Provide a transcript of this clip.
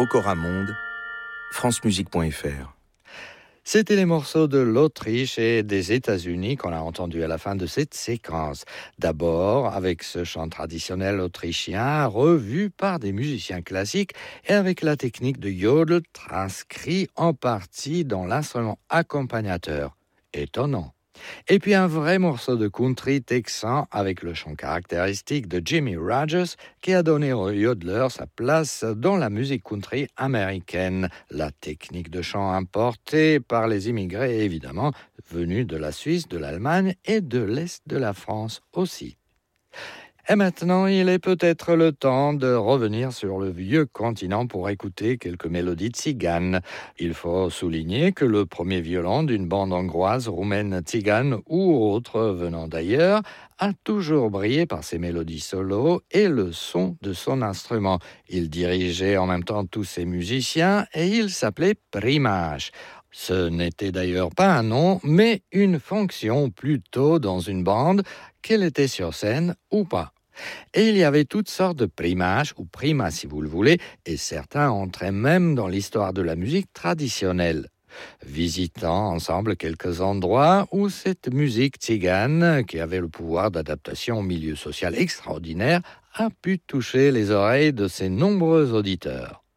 Okora Monde, francemusique.fr. C'était les morceaux de l'Autriche et des États-Unis qu'on a entendus à la fin de cette séquence. D'abord avec ce chant traditionnel autrichien revu par des musiciens classiques et avec la technique de yodel transcrit en partie dans l'instrument accompagnateur. Étonnant. Et puis un vrai morceau de country texan avec le chant caractéristique de Jimmy Rogers qui a donné au yodeler sa place dans la musique country américaine. La technique de chant importée par les immigrés évidemment venus de la Suisse, de l'Allemagne et de l'Est de la France aussi. Et maintenant, il est peut-être le temps de revenir sur le vieux continent pour écouter quelques mélodies tziganes. Il faut souligner que le premier violon d'une bande hongroise, roumaine, tzigane ou autre venant d'ailleurs a toujours brillé par ses mélodies solo et le son de son instrument. Il dirigeait en même temps tous ses musiciens et il s'appelait Primáš. Ce n'était d'ailleurs pas un nom, mais une fonction plutôt dans une bande, qu'elle était sur scène ou pas. Et il y avait toutes sortes de primáš, ou primas si vous le voulez, et certains entraient même dans l'histoire de la musique traditionnelle. Visitant ensemble quelques endroits où cette musique tzigane, qui avait le pouvoir d'adaptation au milieu social extraordinaire, a pu toucher les oreilles de ses nombreux auditeurs.